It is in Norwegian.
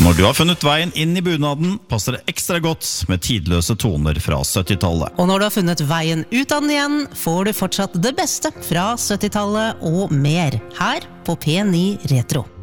Når du har funnet veien inn i bunaden, passer det ekstra godt med tidløse toner fra 70-tallet. Og når du har funnet veien ut av den igjen, får du fortsatt det beste fra 70-tallet og mer her på P9 Retro.